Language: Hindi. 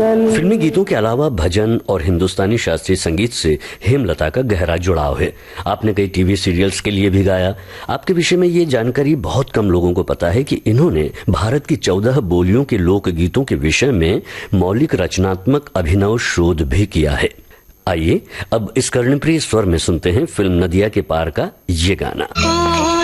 फिल्मी गीतों के अलावा भजन और हिंदुस्तानी शास्त्रीय संगीत से हेमलता का गहरा जुड़ाव है। आपने कई टीवी सीरियल्स के लिए भी गाया। आपके विषय में ये जानकारी बहुत कम लोगों को पता है कि इन्होंने भारत की 14 बोलियों के लोक गीतों के विषय में मौलिक रचनात्मक अभिनव शोध भी किया है। आइए अब इस कर्णप्रिय स्वर में सुनते हैं फिल्म नदिया के पार का ये गाना।